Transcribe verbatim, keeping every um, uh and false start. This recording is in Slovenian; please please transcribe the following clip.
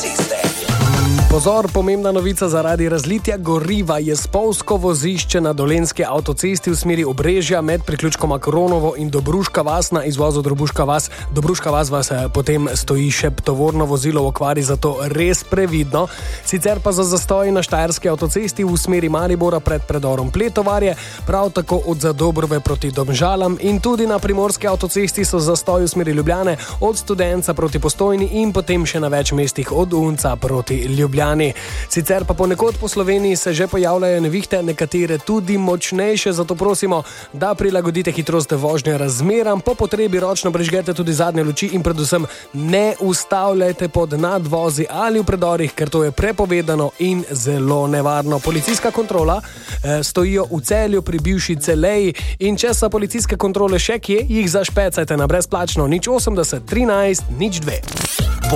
avtoceste. Pozor, pomembna novica zaradi razlitja goriva je spolzko vozišče na Dolenjski avtocesti v smeri Obrežja med priključkoma Kronovo in Dobruška vas. Na izvozu Dobruška vas, Dobruška vas vas potem stoji še tovorno vozilo v okvari, zato res previdno. Sicer pa za zastoj na Štajerski avtocesti v smeri Maribora pred predorom Pletovarje, prav tako od Zadobrove proti Domžalam in tudi na Primorski avtocesti so zastoj v smeri Ljubljane od Studenca proti Postojni in potem še na več mestih od Unca proti Ljubljani. Sicer pa ponekod po Sloveniji se že pojavljajo nevihte, nekatere tudi močnejše, zato prosimo, da prilagodite hitrost vožnje razmeram, po potrebi ročno prižgete tudi zadnje luči in predvsem ne ustavljajte pod nadvozi ali v predorih, ker to je prepovedano in zelo nevarno. Policijska kontrola eh, stojijo v Celju pri bivši Celeji in če so policijske kontrole še kje, jih zašpecajte na brezplačno nič osemdeset trinajst nič dve.